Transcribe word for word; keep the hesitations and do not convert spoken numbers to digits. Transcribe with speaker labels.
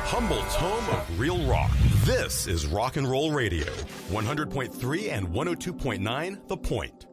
Speaker 1: Humboldt's home of real rock. This is Rock and Roll Radio, one hundred point three and one oh two point nine The Point.